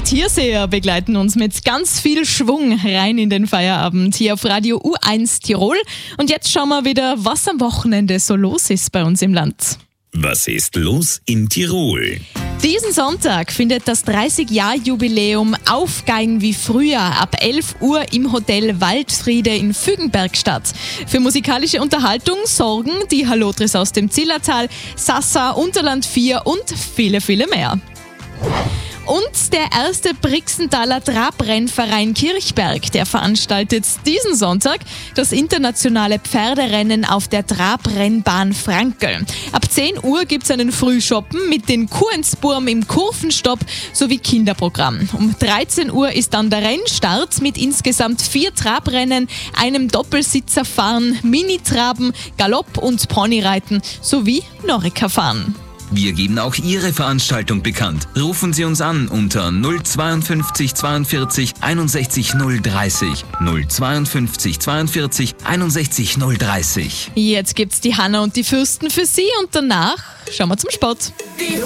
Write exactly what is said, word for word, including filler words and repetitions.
Tierseher begleiten uns mit ganz viel Schwung rein in den Feierabend hier auf Radio U eins Tirol. Und jetzt schauen wir wieder, was am Wochenende so los ist bei uns im Land. Was ist los in Tirol? Diesen Sonntag findet das dreißig-Jahr-Jubiläum Aufgeigen wie früher ab elf Uhr im Hotel Waldfriede in Fügenberg statt. Für musikalische Unterhaltung sorgen die Hallotris aus dem Zillertal, Sassa, Unterland vier und viele, viele mehr. Und der erste Brixenthaler Trabrennverein Kirchberg, der veranstaltet diesen Sonntag das internationale Pferderennen auf der Trabrennbahn Frankel. Ab zehn Uhr gibt es einen Frühschoppen mit den Kuhensburm im Kurvenstopp sowie Kinderprogramm. Um dreizehn Uhr ist dann der Rennstart mit insgesamt vier Trabrennen, einem Doppelsitzerfahren, Mini-Traben, Galopp- und Ponyreiten sowie Norika-Fahren. Wir geben auch Ihre Veranstaltung bekannt. Rufen Sie uns an unter null zweiundfünfzig zweiundvierzig einundsechzig null dreißig. null zweiundfünfzig zweiundvierzig einundsechzig null dreißig. Jetzt gibt's die Hanna und die Fürsten für Sie und danach schauen wir zum Sport. Die